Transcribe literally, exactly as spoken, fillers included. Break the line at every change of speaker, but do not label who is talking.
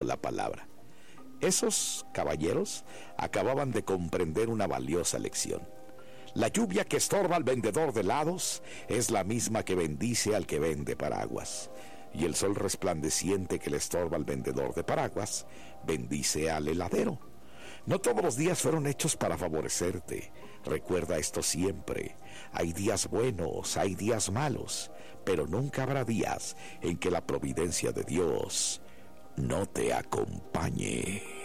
la palabra. Esos caballeros acababan de comprender una valiosa lección. La lluvia que estorba al vendedor de helados es la misma que bendice al que vende paraguas. Y el sol resplandeciente que le estorba al vendedor de paraguas bendice al heladero. No todos los días fueron hechos para favorecerte. Recuerda esto siempre. Hay días buenos, hay días malos, pero nunca habrá días en que la providencia de Dios no te acompañe.